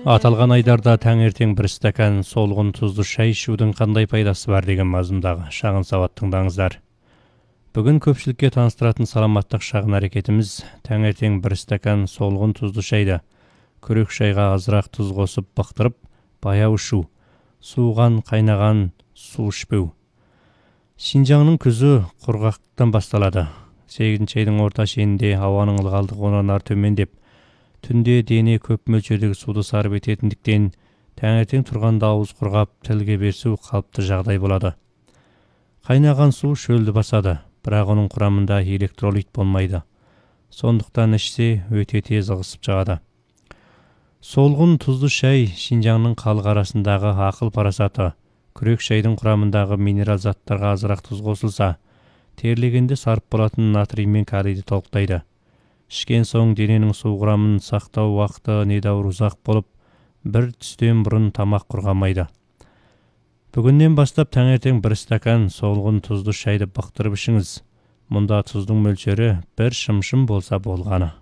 Аталған айдарда таңертең бір стакан солғын тұзды шай ішудің қандай пайдасы бар деген мазмұндағы шағын сауат тыңдаңыздар. Бүгін көпшілікке таныстыратын саламаттық шағын әрекетіміз таңертең бір стакан солғын тұзды шайды күрек шайға азырақ тұз қосып бықтырып, баяу ішу, суыған қайнаған су ішпеу. Шинжаңның күзі құрғақтан басталады. Сегізінші айдың орта шенінде ауаның ылғалдығы онан ары төмендеп, түнде дене көп мөлшердегі суды сарып ететіндіктен таңертең тұрғанда ауыз құрғап, тілге берсу қалыпты жағдай болады. Қайнаған су шөлді басады, бірақ оның құрамында электролит болмайды. Сондықтан ішсе өте тез ығысып шығады. Солғын тұзды шай Шинжаңның халық арасындағы ақыл парасаты. Күрек шайдың құрамындағы минерал заттарға азырақ тұз қосылса, терлегенде сарып болатын натрий мен калийді толықтайды. Ішкен соң дененің су құрамын сақтау уақыты недәуір ұзақ болып, бір түстен бұрын тамақ құрғамайды. Бүгіннен бастап таңертең бір стакан солғын тұзды шайды бықтырып ішіңіз. Мұнда тұздың мөлшері бір шымшым болса болғаны.